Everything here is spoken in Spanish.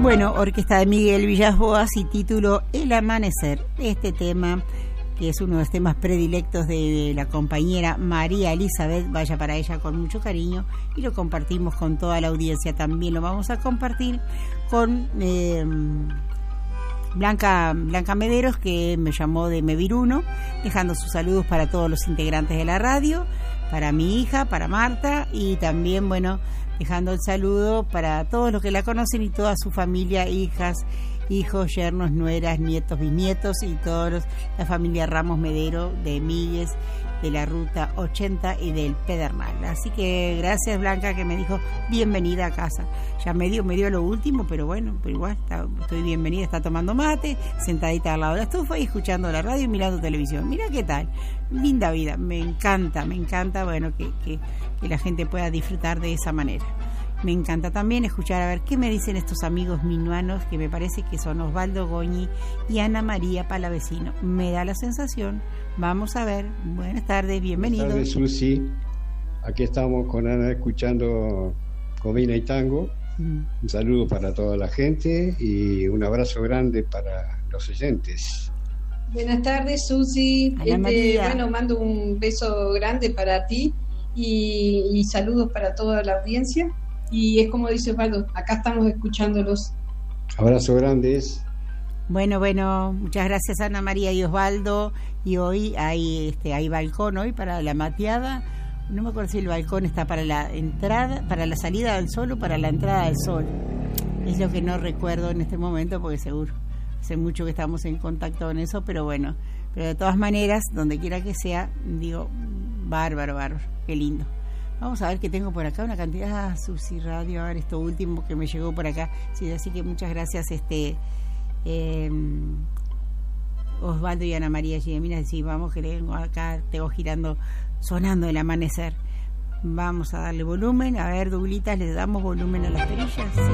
Bueno, orquesta de Miguel Villas-Boas y título El Amanecer. Este tema, que es uno de los temas predilectos de la compañera María Elizabeth, vaya para ella con mucho cariño, y lo compartimos con toda la audiencia. También lo vamos a compartir con Blanca Mederos, que me llamó de Meviruno, dejando sus saludos para todos los integrantes de la radio, para mi hija, para Marta, y también, bueno, dejando el saludo para todos los que la conocen y toda su familia, hijas, hijos, yernos, nueras, nietos, bisnietos y todos la familia Ramos Medero de Milles, de la Ruta 80 y del Pedernal. Así que gracias, Blanca, que me dijo bienvenida a casa. Ya me dio lo último, pero bueno, pero igual estoy bienvenida. Está tomando mate, sentadita al lado de la estufa y escuchando la radio y mirando televisión. Mira qué tal, linda vida. Me encanta, bueno, que la gente pueda disfrutar de esa manera. Me encanta también escuchar a ver qué me dicen estos amigos minuanos, que me parece que son Osvaldo Goñi y Ana María Palavecino. Me da la sensación. Vamos a ver. Buenas tardes, bienvenidos. Buenas tardes, Susi. Aquí estamos con Ana escuchando Comina y Tango. Un saludo para toda la gente y un abrazo grande para los oyentes. Buenas tardes, Susi. Bueno, mando un beso grande para ti y saludos para toda la audiencia. Y es como dice Osvaldo, acá estamos escuchándolos. Abrazo grandes. Bueno, muchas gracias, Ana María y Osvaldo. Y hoy hay balcón hoy para la mateada. No me acuerdo si el balcón está para la entrada, para la salida del sol o para la entrada del sol. Es lo que no recuerdo en este momento, porque seguro hace mucho que estamos en contacto con eso, pero bueno. Pero de todas maneras, donde quiera que sea, digo, bárbaro, qué lindo. Vamos a ver qué tengo por acá, una cantidad de Susi Radio, a ver esto último que me llegó por acá. Sí, así que muchas gracias, Osvaldo y Ana María Mira, sí, vamos, que le vengo acá, tengo girando, sonando El Amanecer. Vamos a darle volumen, a ver, Douglitas, ¿le damos volumen a las perillas? Sí.